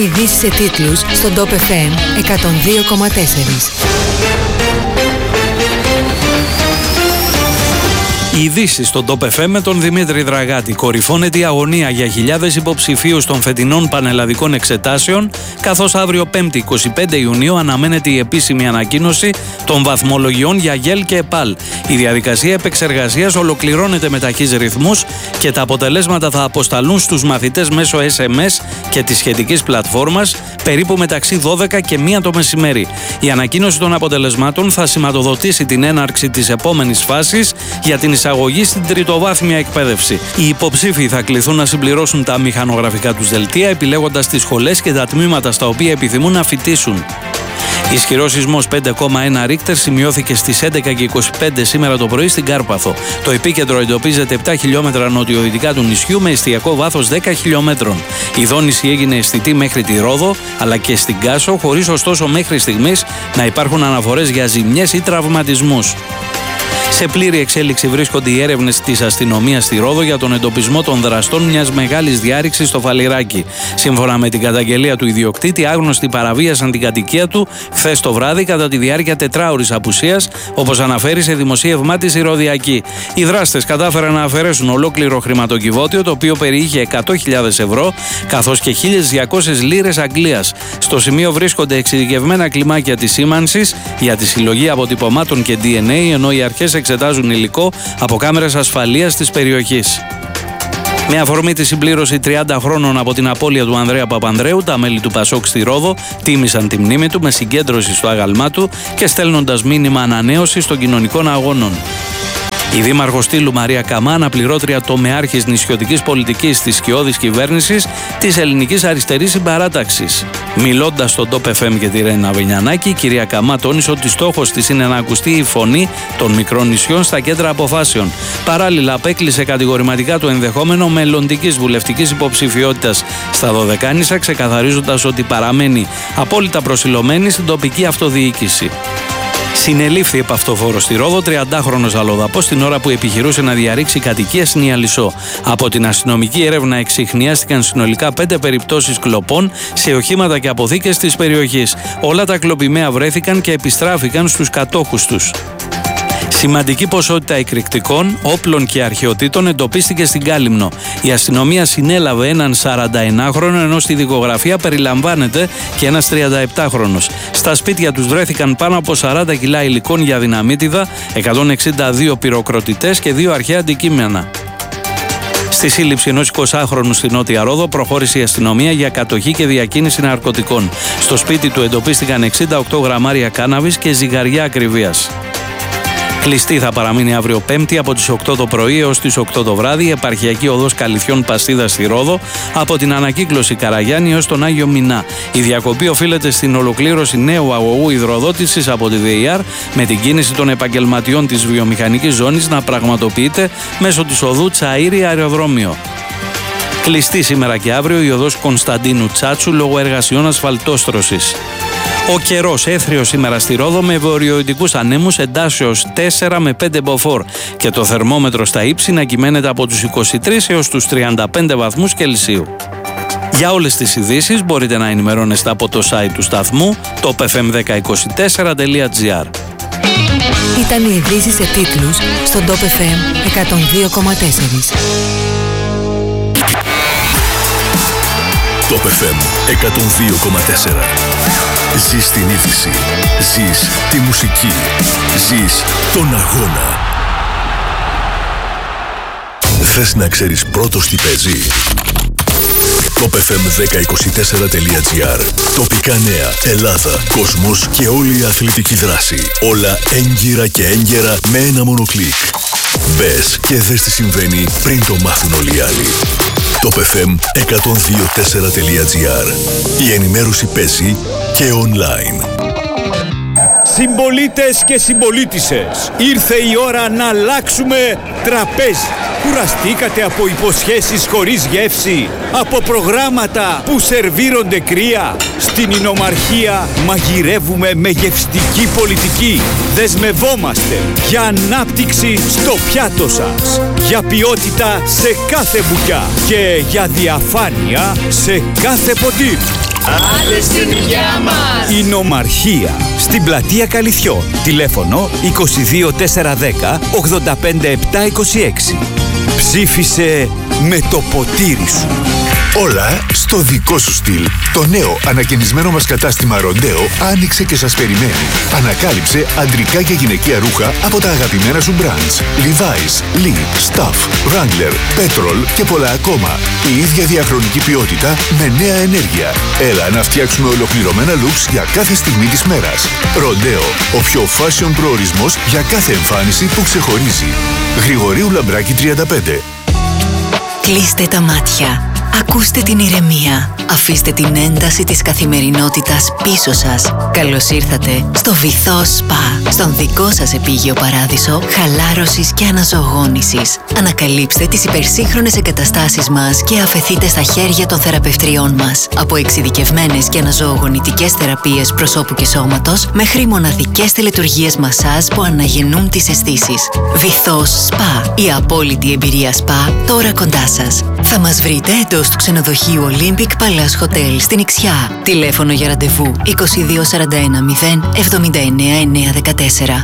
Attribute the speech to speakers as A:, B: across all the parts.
A: ειδήσεις σε τίτλους στον Top FM 102,4.
B: Οι ειδήσεις στον Top FM με τον Δημήτρη Δραγάτη. Κορυφώνεται η αγωνία για χιλιάδες υποψηφίους των φετινών πανελλαδικών εξετάσεων, καθώς αύριο 5η 25 Ιουνίου αναμένεται η επίσημη ανακοίνωση των βαθμολογιών για ΓΕΛ και ΕΠΑΛ. Η διαδικασία επεξεργασίας ολοκληρώνεται με ταχύς ρυθμούς και τα αποτελέσματα θα αποσταλούν στους μαθητές μέσω SMS και της σχετικής πλατφόρμας περίπου μεταξύ 12 και 1 το μεσημέρι. Η ανακοίνωση των αποτελεσμάτων θα σηματοδοτήσει την έναρξη της επόμενης φάσης για την εισαγωγή στην τριτοβάθμια εκπαίδευση. Οι υποψήφοι θα κληθούν να συμπληρώσουν τα μηχανογραφικά τους δελτία, επιλέγοντας τις σχολές και τα τμήματα στα οποία επιθυμούν να φοιτήσουν. Ισχυρός σεισμός 5,1 Ρίχτερ σημειώθηκε στις 11:25 σήμερα το πρωί στην Κάρπαθο. Το επίκεντρο εντοπίζεται 7 χιλιόμετρα νοτιοδυτικά του νησιού με εστιακό βάθος 10 χιλιόμετρων. Η δόνηση έγινε αισθητή μέχρι τη Ρόδο αλλά και στην Κάσο, χωρίς ωστόσο μέχρι στιγμής να υπάρχουν αναφορές για ζημιές ή τραυματισμούς. Σε πλήρη εξέλιξη βρίσκονται οι έρευνες της αστυνομίας στη Ρόδο για τον εντοπισμό των δραστών μιας μεγάλης διάρρηξης στο Φαλιράκι. Σύμφωνα με την καταγγελία του ιδιοκτήτη, άγνωστοι παραβίασαν την κατοικία του χθες το βράδυ κατά τη διάρκεια 4ωρης απουσίας, όπως αναφέρει σε δημοσίευμά της η Ροδιάκη. Οι δράστες κατάφεραν να αφαιρέσουν ολόκληρο χρηματοκιβώτιο, το οποίο περιείχε 100.000 ευρώ, καθώς και 1.200 λίρες Αγγλίας. Στο σημείο βρίσκονται εξειδικευμένα κλιμάκια της σήμανσης για τη συλλογή αποτυπωμάτων και DNA, ενώ οι αρχές εξετάζουν υλικό από κάμερες ασφαλείας της περιοχής. Με αφορμή τη συμπλήρωση 30 χρόνων από την απώλεια του Ανδρέα Παπανδρέου, τα μέλη του Πασόκ στη Ρόδο τίμησαν τη μνήμη του με συγκέντρωση στο άγαλμά του και στέλνοντας μήνυμα ανανέωσης των κοινωνικών αγώνων. Η δήμαρχος Στήλου Μαρία Καμά, αναπληρώτρια τομεάρχης νησιωτικής πολιτικής της σκιώδης κυβέρνησης της Ελληνικής Αριστερής Συμπαράταξης. Μιλώντας στον Top FM και τη Ρένα Βενιανάκη, η κυρία Καμά τόνισε ότι στόχος της είναι να ακουστεί η φωνή των μικρών νησιών στα κέντρα αποφάσεων. Παράλληλα, απέκλεισε κατηγορηματικά το ενδεχόμενο μελλοντικής βουλευτικής υποψηφιότητας στα Δωδεκάνησα, ξεκαθαρίζοντας ότι παραμένει απόλυτα προσιλωμένη στην τοπική αυτοδιοίκηση. Συνελήφθη επαυτοφόρο στη Ρόδο 30χρονος αλλοδαπός την ώρα που επιχειρούσε να διαρρήξει κατοικία στην Ιαλισσό. Από την αστυνομική έρευνα εξιχνιάστηκαν συνολικά 5 περιπτώσεις κλοπών σε οχήματα και αποθήκες της περιοχής. Όλα τα κλοπημαία βρέθηκαν και επιστράφηκαν στους κατόχους τους. Σημαντική ποσότητα εκρηκτικών, όπλων και αρχαιοτήτων εντοπίστηκε στην Κάλυμνο. Η αστυνομία συνέλαβε έναν 41χρονο, ενώ στη δικογραφία περιλαμβάνεται και ένας 37χρονος. Στα σπίτια τους βρέθηκαν πάνω από 40 κιλά υλικών για δυναμίτιδα, 162 πυροκροτητές και 2 αρχαία αντικείμενα. Στη σύλληψη ενός 20χρονου στη Νότια Ρόδο προχώρησε η αστυνομία για κατοχή και διακίνηση ναρκωτικών. Στο σπίτι του εντοπίστηκαν 68 γραμμάρια κάναβης και ζυγαριά ακριβίας. Κλειστή θα παραμείνει αύριο Πέμπτη από τις 8 το πρωί έως τις 8 το βράδυ η επαρχιακή οδός Καλυθιών Παστίδα στη Ρόδο, από την ανακύκλωση Καραγιάννη έως τον Άγιο Μινά. Η διακοπή οφείλεται στην ολοκλήρωση νέου αγωγού υδροδότησης από τη ΔΕΙΑΡ, με την κίνηση των επαγγελματιών της βιομηχανικής ζώνης να πραγματοποιείται μέσω της οδού Τσαΐρη Αεροδρόμιο. Κλειστή σήμερα και αύριο η οδός Κωνσταντίνου Τσάτσου λόγω εργασιών ασφαλτόστρωσης. Ο καιρός έθριος σήμερα στη Ρόδο με βορειοϊντικούς ανέμους εντάσεως 4 με 5 μποφόρ και το θερμόμετρο στα ύψη να κυμαίνεται από τους 23 έως τους 35 βαθμούς Κελσίου. Για όλες τις ειδήσεις μπορείτε να ενημερώνεστε από το site του σταθμού topfm1024.gr.
A: Ήταν οι ειδήσεις σε τίτλους στον Top FM 102,4.
C: Top FM 102,4. Ζεις την είδηση, ζεις τη μουσική, ζεις τον αγώνα. Θες να ξέρεις πρώτος τι παίζει? topfm1024.gr. Τοπικά νέα, Ελλάδα, κόσμος και όλη η αθλητική δράση. Όλα έγκυρα και έγκαιρα με ένα μόνο κλικ. Μπες και δες τι συμβαίνει πριν το μάθουν όλοι οι άλλοι. topfm1024.gr. Η ενημέρωση παίζει και online.
D: Συμπολίτες και συμπολίτισσες, ήρθε η ώρα να αλλάξουμε τραπέζι. Κουραστήκατε από υποσχέσεις χωρίς γεύση, από προγράμματα που σερβίρονται κρύα? Στην Ινομαρχία μαγειρεύουμε με γευστική πολιτική. Δεσμευόμαστε για ανάπτυξη στο πιάτο σας, για ποιότητα σε κάθε μπουκιά και για διαφάνεια σε κάθε ποτήρι.
E: Άντε στην υγειά μας!
D: Η Νομαρχία στην πλατεία Καλυθιών. Τηλέφωνο 22410 85726. Ψήφισε με το ποτήρι σου.
C: Όλα στο δικό σου στυλ. Το νέο ανακαινισμένο μας κατάστημα Ροντέο άνοιξε και σας περιμένει. Ανακάλυψε αντρικά και γυναικεία ρούχα από τα αγαπημένα σου brands. Levi's, Lee, Stuff, Wrangler, Petrol και πολλά ακόμα. Η ίδια διαχρονική ποιότητα με νέα ενέργεια. Έλα να φτιάξουμε ολοκληρωμένα looks για κάθε στιγμή της μέρας. Ροντέο, ο πιο fashion προορισμός για κάθε εμφάνιση που ξεχωρίζει. Γρηγορίου Λαμπράκη 35.
A: Κλείστε τα μάτια. Ακούστε την ηρεμία. Αφήστε την ένταση της καθημερινότητας πίσω σας. Καλώς ήρθατε στο Βυθό Σπα, στον δικό σας επίγειο παράδεισο χαλάρωσης και αναζωογόνησης. Ανακαλύψτε τις υπερσύγχρονες εγκαταστάσεις μας και αφεθείτε στα χέρια των θεραπευτριών μας. Από εξειδικευμένες και αναζωογονητικές θεραπείες προσώπου και σώματος μέχρι μοναδικές τελετουργίες μασάζ που αναγεννούν τις αισθήσεις. Βυθό Σπα, η απόλυτη εμπειρία σπα τώρα κοντά σας. Θα μας βρείτε εντός του ξενοδοχείου Olympic Palace Hotel στην Ιξιά. Τηλέφωνο για ραντεβού 2241 0 79 914.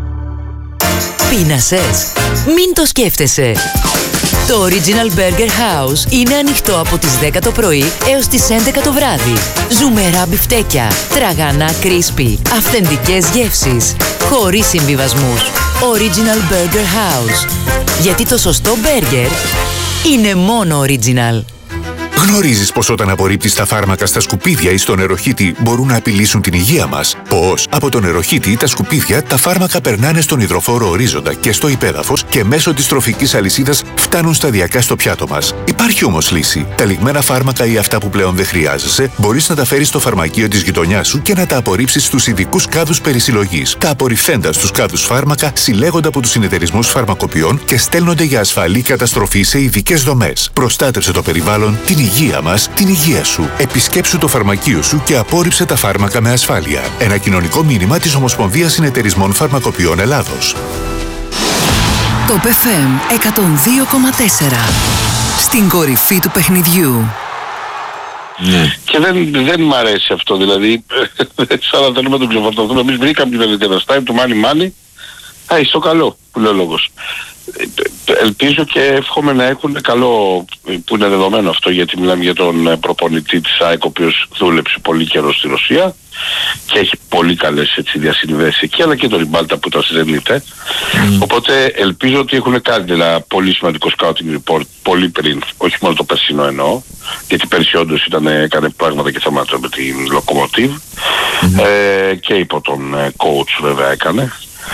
A: Πείνασες? Μην το σκέφτεσαι. Το Original Burger House είναι ανοιχτό από τις 10 το πρωί έως τις 11 το βράδυ. Ζουμερά μπιφτέκια, τραγανά crispy, αυθεντικές γεύσεις, χωρίς συμβιβασμούς. Original Burger House. Γιατί το σωστό μπέργκερ είναι μόνο original.
C: Γνωρίζεις πως όταν απορρίπτεις τα φάρμακα στα σκουπίδια ή στο νεροχύτη μπορούν να απειλήσουν την υγεία μας? Πως από το νεροχύτη ή τα σκουπίδια τα φάρμακα περνάνε στον υδροφόρο ορίζοντα και στο υπέδαφος και μέσω της τροφικής αλυσίδας φτάνουν σταδιακά στο πιάτο μας. Υπάρχει όμως λύση. Τα λιγμένα φάρμακα ή αυτά που πλέον δεν χρειάζεσαι μπορείς να τα φέρεις στο φαρμακείο της γειτονιάς σου και να τα απορρίψεις στους ειδικούς κάδους περισυλλογής. Τα απορριφθέντα στους κάδους φάρμακα συλλέγονται από τους συνεταιρισμούς φαρμακοποιών και στέλνονται για ασφαλή καταστροφή σε ειδικές δομές. Προστάτευσε το περιβάλλον, την υγεία μας, την υγεία σου. Επισκέψου το φαρμακείο σου και απόρριψε τα φάρμακα με ασφάλεια. Ένα κοινωνικό μήνυμα της Ομοσπονδίας Συνεταιρισμών Φαρμακοποιών Ελλάδος.
A: Το FM 102,4. Στην κορυφή του παιχνιδιού.
F: Και δεν μ' αρέσει αυτό, δηλαδή σαν να θέλουμε να τον ξεφορτωθούμε. Εμείς βρήκαμε την εγκαταστάση του μάνι, στο καλό που λέει ο λόγος. Ελπίζω και εύχομαι να έχουν καλό, που είναι δεδομένο αυτό, γιατί μιλάμε για τον προπονητή της ΑΕΚ, ο οποίος δούλεψε πολύ καιρό στη Ρωσία και έχει πολύ καλές διασυνδέσεις εκεί, αλλά και τον Ριμπάλτα που ήταν στη Zenit. Οπότε ελπίζω ότι έχουν κάνει ένα πολύ σημαντικό scouting report πολύ πριν, όχι μόνο το περσινό εννοώ, γιατί πέρσι όντως έκανε πράγματα και θέματα με την Lokomotiv και υπό τον coach βέβαια έκανε.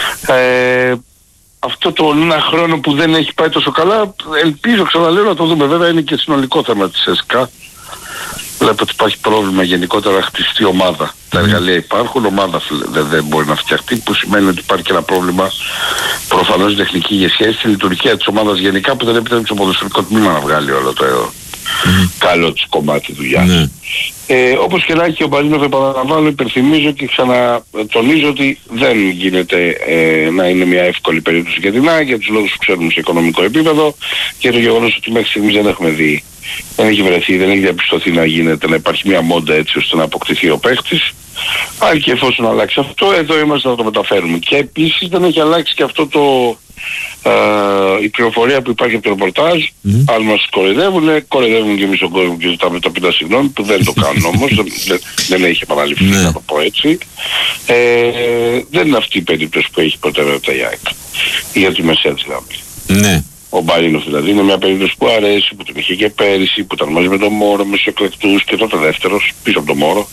F: Αυτό το ένα χρόνο που δεν έχει πάει τόσο καλά, ελπίζω, ξαναλέω, να το δούμε. Βέβαια είναι και συνολικό θέμα της ΕΣΚΑ. Βλέπω ότι υπάρχει πρόβλημα γενικότερα να χτιστεί ομάδα. Τα εργαλεία υπάρχουν, ομάδα δεν μπορεί να φτιαχτεί, που σημαίνει ότι υπάρχει και ένα πρόβλημα προφανώς τεχνική ηγεσία στη λειτουργία της ομάδας γενικά, που δεν επιτρέπει στο ποδοσφαιρικό τμήμα να βγάλει όλο το καλό της κομμάτι δουλειά. Όπως και να έχει, ο Μπαρίνοφ, επαναλαμβάνω, υπενθυμίζω και ξανατονίζω ότι δεν γίνεται να είναι μια εύκολη περίπτωση για την ΑΕΚ, για τους λόγους που ξέρουμε σε οικονομικό επίπεδο και το γεγονός ότι μέχρι στιγμής δεν έχουμε δει, δεν έχει βρεθεί, δεν έχει διαπιστωθεί να γίνεται, να υπάρχει μια μόντα έτσι ώστε να αποκτηθεί ο παίχτης. Αν και εφόσον αλλάξει αυτό, εδώ είμαστε να το μεταφέρουμε. Και επίσης δεν έχει αλλάξει και αυτό η πληροφορία που υπάρχει από το ρεπορτάζ. Αν μας κοροϊδεύουν και εμείς τον κόσμο και ζητάμε το πίτα συγγνώμη, που δεν το κάνουν όμως, δεν έχει επαναληφθεί, να το πω έτσι. Δεν είναι αυτή η περίπτωση που έχει προτεραιότητα η ΑΕΚ για τη μεσαία της γραμμής. Ο Μπαρίνοφ δηλαδή είναι μια περίπτωση που αρέσει, που τον είχε και πέρυσι, που ήταν μαζί με τον Μόρο, με τους εκλεκτούς, και τότε δεύτερος πίσω από τον Μόρο.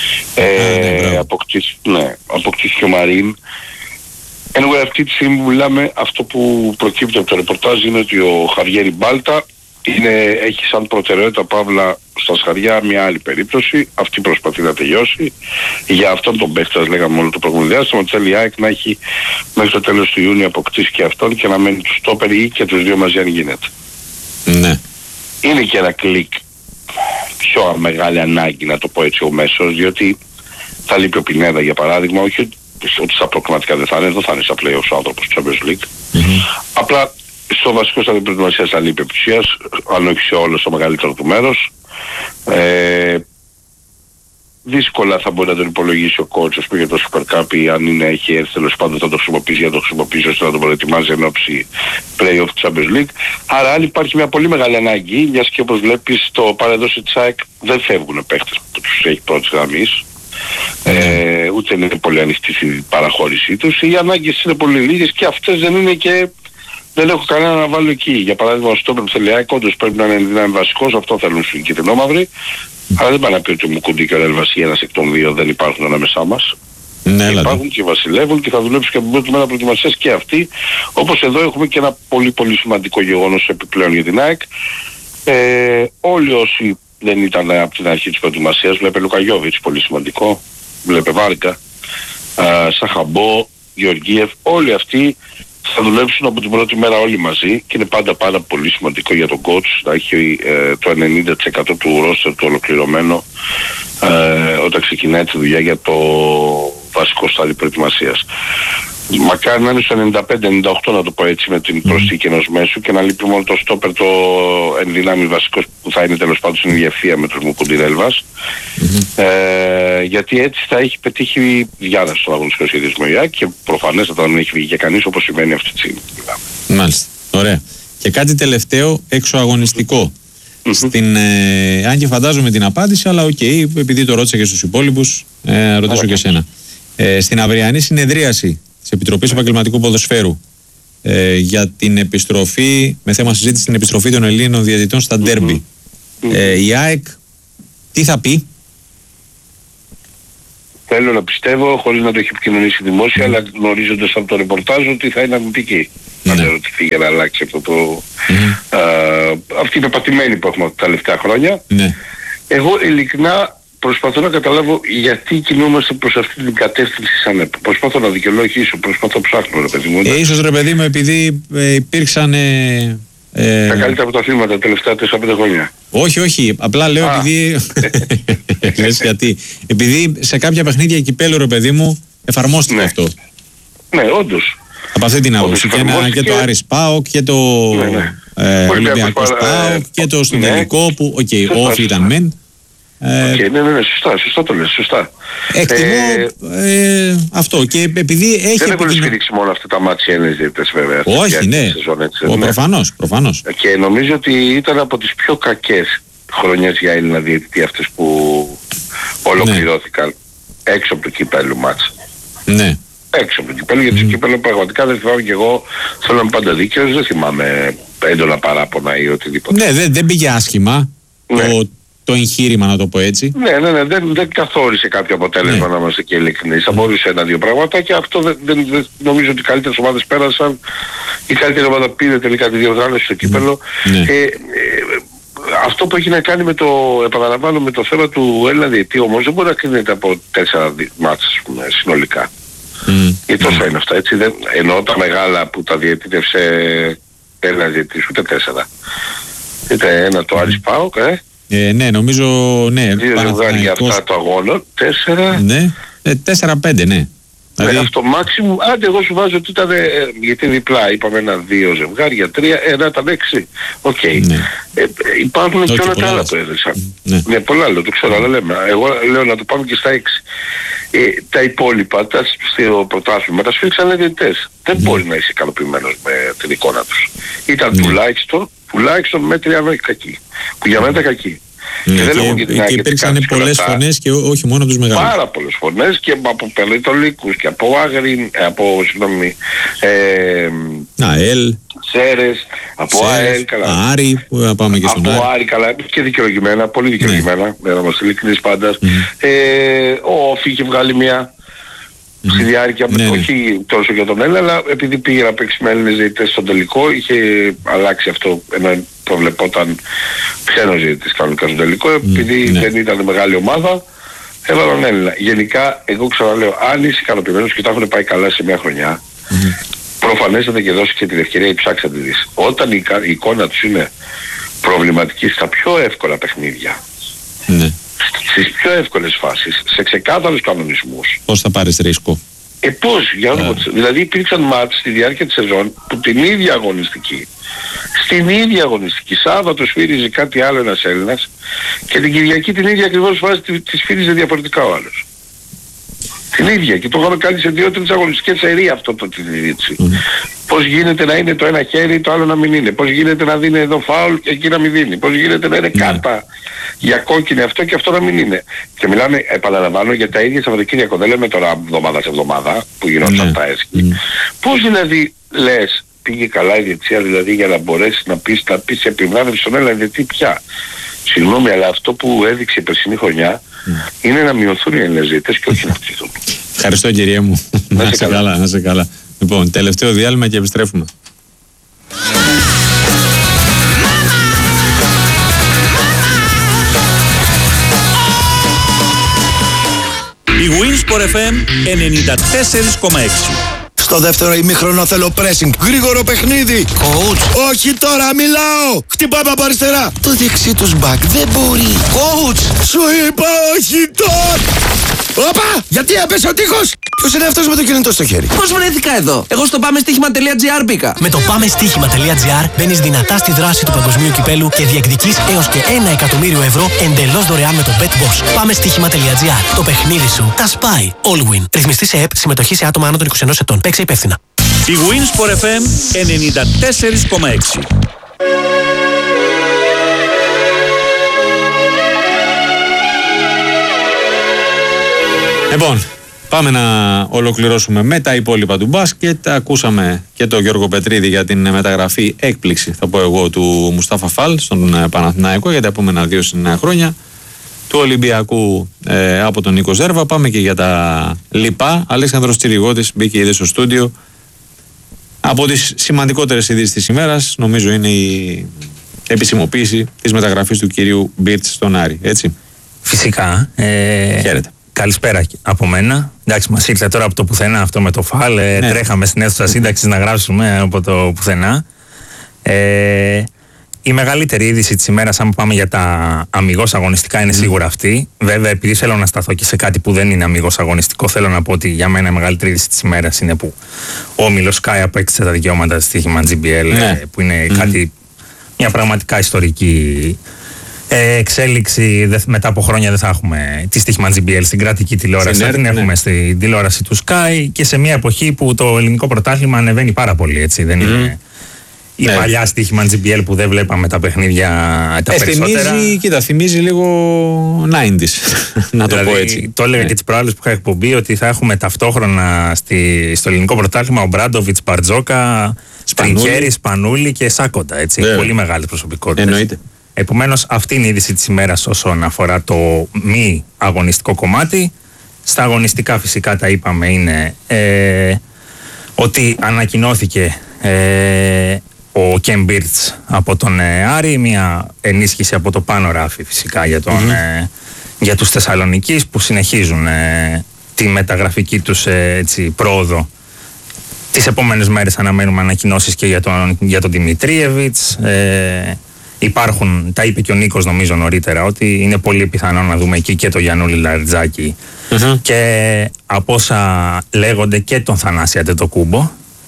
F: Αποκτήθηκε ο Μαρίν. Ενώ αυτή τη στιγμή που μιλάμε, αυτό που προκύπτει από το ρεπορτάζ είναι ότι ο Χαβιέρ Ριμπάλτα έχει σαν προτεραιότητα, παύλα, στα Σχαριά μια άλλη περίπτωση. Αυτή προσπαθεί να τελειώσει. Για αυτόν τον παίχτη, λέγαμε όλο το προηγούμενο διάστημα, ότι θέλει η ΑΕΚ να έχει μέχρι το τέλος του Ιούνιου αποκτήσει και αυτόν και να μένει του στόπερ ή και τους δύο μαζί αν γίνεται. Είναι και ένα κλικ πιο μεγάλη ανάγκη, να το πω έτσι, ο μέσος, διότι θα λείπει ο Πινέδα για παράδειγμα, όχι ότι στα προκριματικά δεν θα είναι, δεν θα είναι στα play-offs ο άνθρωπος του Champions League. Απλά στο βασικό στάδιο προετοιμασίας θα λείπει επισίας, αν όχι σε όλο, στο μεγαλύτερο του μέρος. δύσκολα θα μπορεί να τον υπολογίσει ο coach, ας πούμε, για το Super Cup, ή αν έχει έρθει τέλος πάντων θα το χρησιμοποιήσει, για να το χρησιμοποιήσει ώστε να τον προετοιμάζει εν ώψη play-off του Champions League. Άρα αν υπάρχει μια πολύ μεγάλη ανάγκη, μιας και όπως βλέπεις το παραδόση της ΑΕΚ δεν φεύγουν παίχτες που τους έχει πρώτης γραμμής, ούτε είναι πολύ ανοιχτή η παραχώρησή τους, οι ανάγκες είναι πολύ λίγες και αυτές δεν είναι και... Δεν έχω κανένα να βάλω εκεί. Για παράδειγμα, ο στόπερ που θέλει ΑΕΚ όντως πρέπει να είναι βασικός, αυτό θέλουν στην κυτρινόμαυρη. Αλλά δεν πάει να πει ότι ο Μουκουντή και ο Ελβασί ένας εκ των δύο δεν υπάρχουν ανάμεσά μας.
G: Ναι,
F: υπάρχουν και βασιλεύουν και θα δουλέψουν και από την πρώτη μέρα προετοιμασίας και αυτοί. Όπως εδώ έχουμε και ένα πολύ πολύ σημαντικό γεγονός επιπλέον για την ΑΕΚ. Όλοι όσοι δεν ήταν από την αρχή της προετοιμασίας, βλέπε Λουκαγιόβιτς πολύ σημαντικό, βλέπε Βάρκα, Σαχαμπό, Γεωργίευ, όλοι αυτοί θα δουλέψουν από την πρώτη μέρα όλοι μαζί και είναι πάντα πάρα πολύ σημαντικό για τον coach να έχει το 90% του roster του ολοκληρωμένο όταν ξεκινάει τη δουλειά για το βασικό στάδιο προετοιμασίας. Μακάρι να είναι στο 95-98 να το πω έτσι με την προσθήκη ενός μέσου και να λείπει μόνο το στόπερ το ενδυνάμει βασικός που θα είναι τέλος πάντων στην ίδια ευθεία με τους Μουκουντιρέλβας γιατί έτσι θα έχει πετύχει διάδραση στον αγωνιστικό σχεδιασμό και προφανές θα δεν έχει βγει και κανείς όπως σημαίνει αυτή τη στιγμή.
G: Μάλιστα, ωραία. Και κάτι τελευταίο εξωαγωνιστικό. Αν και φαντάζομαι την απάντηση, αλλά επειδή το ρώτησα και στους υπόλοιπους, ρωτήσω και εσένα. Στην αυριανή συνεδρίαση της Επιτροπής Επαγγελματικού Ποδοσφαίρου για την επιστροφή, με θέμα συζήτηση την επιστροφή των Ελλήνων διαιτητών στα ντέρμπι, η ΑΕΚ τι θα πει?
F: Θέλω να πιστεύω, χωρίς να το έχει επικοινωνήσει δημόσια, αλλά γνωρίζοντας από το ρεπορτάζ ότι θα είναι αρνητική. Να δεν ρωτηθεί για να αλλάξει αυτό το... αυτή η πεπατημένη που έχουμε τα τελευταία χρόνια. Εγώ ειλικρινά προσπαθώ να καταλάβω γιατί κινούμαστε προς αυτή την κατεύθυνση σαν ΕΠ. Προσπαθώ να δικαιολογήσω, προσπαθώ να ψάχνω, ρε παιδί μου.
G: Ίσως, ρε παιδί μου, επειδή υπήρξαν...
F: τα καλύτερα από τα θύματα τα τελευταία 4-5 χρόνια.
G: Όχι, απλά λέω επειδή... γιατί. Επειδή σε κάποια παιχνίδια κυπέλλου, ρε παιδί μου, εφαρμόστηκε αυτό.
F: Ναι, όντως.
G: Από αυτή την άποψη. Και το Άρης ΠΑΟΚ και το Ολυμπιακός ΠΑΟΚ και το Στουδενικό που, όφι ήταν μεν.
F: Ναι, σωστά το λες, σωστά.
G: Εκτιμώ αυτό και επειδή έχει...
F: Δεν έχουν σφυρίξει μόνο αυτά τα μάτια Έλληνες διαιτητές βέβαια.
G: Όχι, ναι. Προφανώς.
F: Και νομίζω ότι ήταν από τις πιο κακές χρονιές για Έλληνα διαιτητή αυτές που ολοκληρώθηκαν έξω από το κύπελλο μάτσα.
G: Ναι.
F: Έξω από το κύπελλο, γιατί το κύπελλο πραγματικά δεν θυμάμαι και εγώ, θέλω να είμαι πάντα δίκαιος, δεν θυμάμαι έντονα παράπονα ή οτιδήποτε.
G: Ναι, δεν πήγε άσχημα. Το εγχείρημα, να το πω έτσι.
F: Ναι, δεν καθόρισε κάποιο αποτέλεσμα, να είμαστε και ειλικρινείς. Θα μπορούσε ένα-δύο πράγματα και αυτό δεν νομίζω ότι οι καλύτερες ομάδες πέρασαν. Η καλύτερη ομάδα πήρε τελικά τη διοργάνωση στο κύπελλο. Αυτό που έχει να κάνει με το, επαναλαμβάνω, με το θέμα του Έλληνα διαιτητή όμως δεν μπορεί να κρίνεται από 4 μάτς συνολικά. Γιατί τόσο είναι αυτά, έτσι. Εννοώ τα μεγάλα που τα διαιτήτευσε Έλληνα διαιτητής, ούτε 4. Είτε ένα το Άρης ΠΑΟΚ,
G: ναι, νομίζω, ναι.
F: 2 ζευγάρια αυτά το αγώνα, 4.
G: Ναι, 4-5, ναι.
F: Δηλαδή... αυτό maximum, άντε εγώ σου βάζω ότι ήταν, γιατί διπλά είπαμε 1-2 ζευγάρια, 3, ένα ήταν 6. Οκ. Υπάρχουν και όλα τα άλλα που έδεσαν. Ναι, πολλά άλλο, το ξέρω, αλλά λέμε. Εγώ λέω να το πάμε και στα 6. Τα υπόλοιπα, στο πρωτάθλημα, τα σφίξαν διαιτητές. Δεν μπορεί να είσαι ικανοποιημένος με την εικόνα τους. Ήταν τουλάχιστον μέτρια κακή. Που για μένα ήταν κακή.
G: Και υπήρξαν πολλές φωνές και όχι μόνο από τους μεγάλους.
F: Πάρα πολλές φωνές και από Πελετολίκους και από Άγριν, από
G: ΑΕΛ,
F: Σέρες, από ΑΕΛ, καλά.
G: Άρη, που να πάμε και στον Άρη.
F: Από Άρη, καλά, και δικαιολογημένα, πολύ δικαιολογημένα, να είμαστε ειλικρινείς πάντα. Ο Όφη είχε βγάλει μια στη διάρκεια, όχι τόσο για τον Έλληνα, αλλά επειδή πήγε να παίξει με Έλληνες διαιτητές στον τελικό, είχε αλλάξει αυτό, ενώ προβλεπόταν ξένος διαιτητής κανονικά στον τελικό, επειδή δεν ήταν μεγάλη ομάδα, έβαλαν Έλληνα. Γενικά, εγώ ξαναλέω, αν είσαι ικανοποιημένος και τα έχουν πάει καλά σε μια χρονιά, προφανέστατα και δώσει και την ευκαιρία ή ψάξει να τη δεις. Όταν η εικόνα τους είναι προβληματική στα πιο εύκολα παιχνίδια, στις πιο εύκολες φάσεις, σε ξεκάθαρους κανονισμούς.
G: Πώς θα πάρεις ρίσκο?
F: Πώς, για όνομα της. Δηλαδή υπήρξαν μάτς στη διάρκεια της σεζόν που την ίδια αγωνιστική Στην ίδια αγωνιστική. Σάββατο σφύριζε κάτι άλλο ένας Έλληνας και την Κυριακή την ίδια ακριβώς φάση τη σφύριζε διαφορετικά ο άλλος. Την ίδια, και το είχαμε κάνει σε 2-3 αγωνιστικές σερί αυτό το την συζήτηση. Πώς γίνεται να είναι το ένα χέρι, το άλλο να μην είναι. Πώς γίνεται να δίνει εδώ φάουλ και εκεί να μην δίνει. Πώς γίνεται να είναι κάρτα για κόκκινη αυτό και αυτό να μην είναι. Και μιλάμε, επαναλαμβάνω, για τα ίδια Σαββατοκύριακο. Δεν λέμε τώρα εβδομάδα σε εβδομάδα που γινόταν τα έσχη. Πώς δηλαδή λες, πήγε καλά η διετησία δηλαδή για να μπορέσει να πεις επιβράβευση στον Έλληνα διετή πια. Συγγνώμη, αλλά αυτό που έδειξε η περσινή χρονιά είναι να μειωθούν οι Έλληνες διαιτητές και όχι να αυξηθούν.
G: Ευχαριστώ, κυρία μου. Να είσαι καλά, να είσαι καλά. Λοιπόν, τελευταίο διάλειμμα και επιστρέφουμε.
D: Η Winsport FM 94,6.
H: Στο δεύτερο ημίχρονο θέλω pressing. Γρήγορο παιχνίδι. Coach. Όχι τώρα, μιλάω. Χτυπάμε από αριστερά. Το δεξί τους back δεν μπορεί. Coach. Σου είπα όχι τώρα. Όπα! Γιατί έπεσε ο τείχος! Ποιος είναι αυτός με το κινητό στο χέρι?
I: Πώς βρέθηκα εδώ? Εγώ στο πάμεστοίχημα.gr μπήκα.
J: Με το πάμεστοίχημα.gr μπαίνεις δυνατά στη δράση του παγκοσμίου κυπέλου και διεκδικείς έως και 1 εκατομμύριο ευρώ εντελώς δωρεάν με το BetBoss. Πάμεστοίχημα.gr. Το παιχνίδι σου τα σπάει. Allwin. Ρυθμιστή σε ΕΠ, συμμετοχή σε άτομα άνω των 21 ετών. Παίξε υπεύθυνα.
D: Η Winsport FM 94,6.
G: Λοιπόν, πάμε να ολοκληρώσουμε με τα υπόλοιπα του μπάσκετ. Ακούσαμε και τον Γιώργο Πετρίδη για την μεταγραφή έκπληξη, θα πω εγώ, του Μουστάφα Φαλ στον Παναθηναϊκό για τα επόμενα 2 χρόνια, του Ολυμπιακού από τον Νίκο Ζέρβα. Πάμε και για τα λοιπά. Αλέξανδρος Τσιριγώτης μπήκε ήδη στο στούντιο. Από τις σημαντικότερες ειδήσεις της ημέρας, νομίζω, είναι η επισημοποίηση της μεταγραφής του κυρίου Μπίρτς στον Άρη, έτσι.
K: Φυσικά.
G: Χαίρετε.
K: Καλησπέρα από μένα. Εντάξει, μας ήρθε τώρα από το πουθενά αυτό με το Φαλ. Τρέχαμε στην αίθουσα σύνταξης να γράψουμε από το πουθενά. Η μεγαλύτερη είδηση της ημέρας, αν πάμε για τα αμιγώς αγωνιστικά, είναι σίγουρα αυτή. Βέβαια, επειδή θέλω να σταθώ και σε κάτι που δεν είναι αμιγώς αγωνιστικό, θέλω να πω ότι για μένα η μεγαλύτερη είδηση της ημέρας είναι που ο Όμιλος Sky απέκτησε τα δικαιώματα της στοίχημα GBL, που είναι μια πραγματικά ιστορική εξέλιξη. Μετά από χρόνια δεν θα έχουμε τη στοίχημα GBL στην κρατική τηλεόραση, θα την έχουμε στην τηλεόραση του Sky και σε μια εποχή που το ελληνικό πρωτάθλημα ανεβαίνει πάρα πολύ, έτσι, δεν είναι η παλιά στοίχημα GBL που δεν βλέπαμε τα παιχνίδια τα περισσότερα.
G: Θυμίζει λίγο 90s, να το πω έτσι.
K: Το έλεγα και τις προάλλες που είχα εκπομπή, ότι θα έχουμε ταυτόχρονα στο ελληνικό πρωτάθλημα ο Μπράντοβιτς, Μπαρτζόκα, Σπρινκέρι, Σπανούλη και Σάκοντα, έτσι. Πολύ μεγάλες προσωπικότητες.
G: Εννοείται.
K: Επομένως, αυτή είναι η είδηση της ημέρας όσον αφορά το μη αγωνιστικό κομμάτι. Στα αγωνιστικά, φυσικά, τα είπαμε, είναι ότι ανακοινώθηκε ο Κεν Μπίρτς από τον Άρη, μια ενίσχυση από το πάνω ράφι, φυσικά, για τους Θεσσαλονικείς, που συνεχίζουν τη μεταγραφική τους πρόοδο. Τις επόμενες μέρες αναμένουμε ανακοινώσεις και για τον Δημητρίεβιτς. Υπάρχουν, τα είπε και ο Νίκος νομίζω νωρίτερα, ότι είναι πολύ πιθανό να δούμε εκεί και το Γιαννούλη Λαριτζάκη και από όσα λέγονται και τον Θανάση Αντετοκούμπο.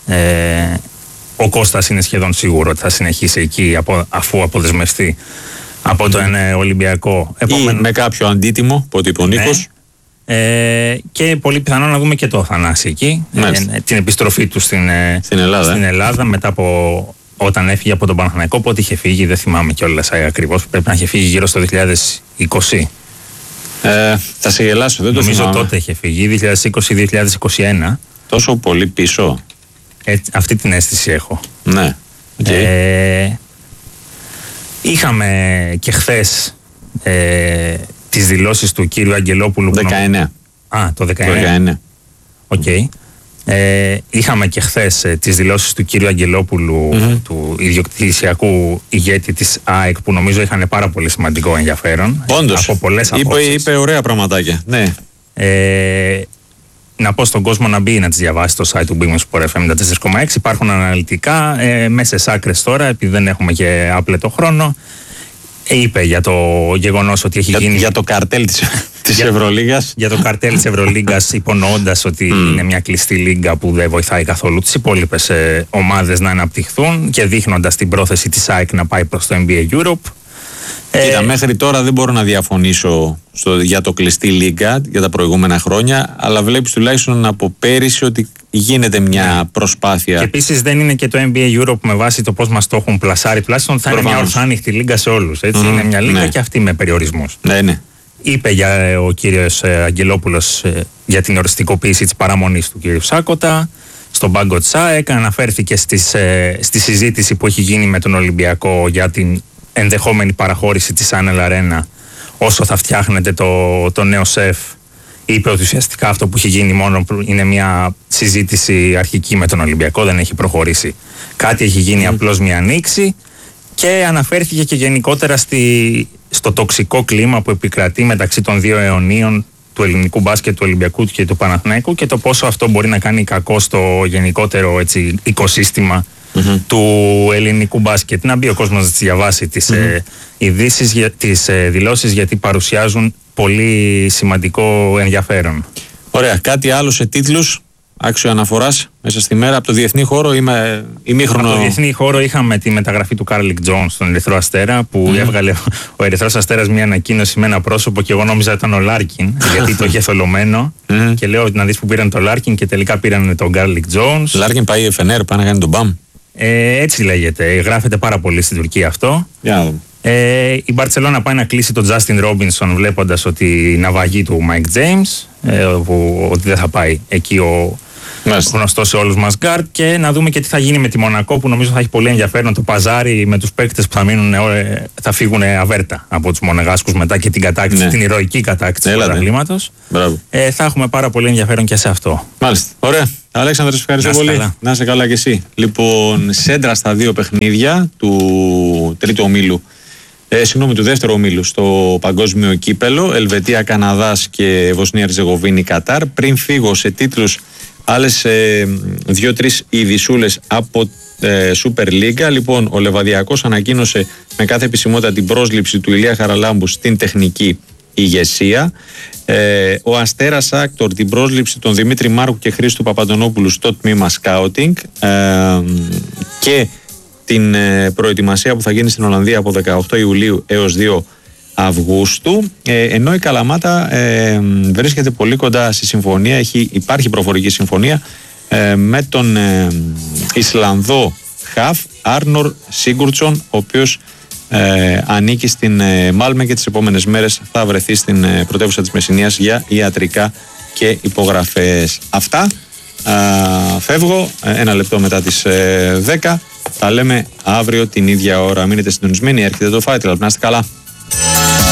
K: Ο Κώστας είναι σχεδόν σίγουρο ότι θα συνεχίσει εκεί αφού αποδεσμευτεί από τον Ολυμπιακό.
G: Ή με κάποιο αντίτιμο, που είπε ο Νίκος.
K: Και πολύ πιθανό να δούμε και το Θανάση εκεί, την επιστροφή του στην Ελλάδα μετά από όταν έφυγε από τον Παναθηναϊκό. Πότε είχε φύγει, δεν θυμάμαι κιόλας ακριβώς. Πρέπει να είχε φύγει γύρω στο 2020.
G: Θα σε γελάσω, δεν το θυμάμαι.
K: Νομίζω τότε είχε φύγει, 2020-2021.
G: Τόσο πολύ πίσω.
K: Αυτή την αίσθηση έχω.
G: Ναι.
K: Είχαμε και χθες τις δηλώσεις του κύριου Αγγελόπουλου.
G: 19.
K: Το 19. Οκ. Είχαμε και χθες τις δηλώσεις του κύριου Αγγελόπουλου, του ιδιοκτησιακού ηγέτη της ΑΕΚ, που νομίζω είχαν πάρα πολύ σημαντικό ενδιαφέρον.
G: Όντως.
K: Από πολλές απόψεις.
G: Είπε ωραία πραγματάκια. Ναι.
K: Να πω στον κόσμο να μπει να τις διαβάσει το site του Big Sport FM 94,6. Υπάρχουν αναλυτικά, μέσες άκρες τώρα, επειδή δεν έχουμε και άπλετο χρόνο. Είπε για το γεγονός ότι έχει γίνει.
G: Για το καρτέλ της. της Ευρωλίγκας.
K: Για το καρτέλ της Ευρωλίγκας, υπονοώντας ότι είναι μια κλειστή λίγκα που δεν βοηθάει καθόλου τις υπόλοιπες ομάδες να αναπτυχθούν και δείχνοντας την πρόθεση της ΑΕΚ να πάει προς το NBA Europe.
G: Κοίτα, μέχρι τώρα δεν μπορώ να διαφωνήσω για το κλειστή λίγκα για τα προηγούμενα χρόνια, αλλά βλέπεις τουλάχιστον από πέρυσι ότι γίνεται μια προσπάθεια.
K: Και επίσης δεν είναι και το NBA Europe με βάση το πώς μας το έχουν πλασάρει, τουλάχιστον θα είναι μια ορθάνυχτη λίγκα σε όλους. Είναι μια λίγκα και αυτή με περιορισμούς.
G: Ναι.
K: Είπε ο κύριος Αγγελόπουλος για την οριστικοποίηση της παραμονής του κύριου Σάκοτα στον πάγκο της ΑΕΚ, αναφέρθηκε στη συζήτηση που έχει γίνει με τον Ολυμπιακό για την ενδεχόμενη παραχώρηση της Άνελ Αρένα όσο θα φτιάχνεται το νέο ΣΕΦ. Είπε ότι ουσιαστικά αυτό που έχει γίνει μόνο είναι μια συζήτηση αρχική με τον Ολυμπιακό, δεν έχει προχωρήσει. Κάτι έχει γίνει απλώς μια ανοίξη και αναφέρθηκε και γενικότερα στο τοξικό κλίμα που επικρατεί μεταξύ των δύο αιωνίων του ελληνικού μπάσκετ, του Ολυμπιακού και του Παναθηναϊκού και το πόσο αυτό μπορεί να κάνει κακό στο γενικότερο οικοσύστημα του ελληνικού μπάσκετ. Να μπει ο κόσμος να τις διαβάσει τις ειδήσεις, τις δηλώσεις, γιατί παρουσιάζουν πολύ σημαντικό ενδιαφέρον.
G: Ωραία. Κάτι άλλο σε τίτλους άξιο αναφοράς μέσα στη μέρα από το διεθνή χώρο ημίχρονο?
K: Από το διεθνή χώρο είχαμε τη μεταγραφή του Κάρλικ Τζόνς στον Ερυθρό Αστέρα που έβγαλε ο Ερυθρός Αστέρας μια ανακοίνωση με ένα πρόσωπο και εγώ νόμιζα ήταν ο Λάρκιν γιατί το είχε θολωμένο και λέω να δεις που πήραν το Λάρκιν και τελικά πήραν τον Κάρλικ Τζόνς.
G: Λάρκιν πάει η FNR, πάει να κάνει τον BAM.
K: Έτσι λέγεται, γράφεται πάρα πολύ στην Τουρκία αυτό. Η Μπαρτσελώνα πάει να κλείσει τον Τζάστιν Ρόμπινσον βλέποντας ότι η ναυαγή του Μάικ Τζέιμς ότι δεν θα πάει εκεί ο γνωστός σε όλους μας γκάρτ και να δούμε και τι θα γίνει με τη Μονακό που νομίζω θα έχει πολύ ενδιαφέρον το παζάρι με τους παίκτες που θα φύγουν αβέρτα από τους Μονεγάσκους μετά και την κατάκτηση, την ηρωική κατάκτηση του πρωταθλήματος. Θα έχουμε πάρα πολύ ενδιαφέρον και σε αυτό.
G: Μάλιστα. Ωραία. Αλέξανδρε, ευχαριστώ πολύ. Καλά. Να είσαι καλά κι εσύ. Λοιπόν, σέντρα στα δύο παιχνίδια του τρίτου ομίλου. Του δεύτερου ομίλου στο παγκόσμιο κύπελο, Ελβετία, Καναδάς και Βοσνία Ερζεγοβίνη, Κατάρ. Πριν φύγω σε τίτλους, άλλες 2-3 ειδισούλες από Super League. Λοιπόν, ο Λεβαδιακός ανακοίνωσε με κάθε επισημότητα την πρόσληψη του Ηλία Χαραλάμπου στην τεχνική ηγεσία. Ο Αστέρας Άκτορ την πρόσληψη των Δημήτρη Μάρκου και Χρήστου Παπαντονόπουλου στο τμήμα Scouting και την προετοιμασία που θα γίνει στην Ολλανδία από 18 Ιουλίου έως 2 Αυγούστου, ενώ η Καλαμάτα βρίσκεται πολύ κοντά στη συμφωνία, υπάρχει προφορική συμφωνία με τον Ισλανδό Χαφ Άρνορ Σίγκουρτσον, ο οποίος ανήκει στην Μάλμε και τις επόμενες μέρες θα βρεθεί στην πρωτεύουσα της Μεσσηνίας για ιατρικά και υπογραφές. Αυτά. Φεύγω 1 λεπτό μετά τις 10. Τα λέμε αύριο την ίδια ώρα. Μείνετε συντονισμένοι. Έρχεται το Fight Club. Να είστε καλά.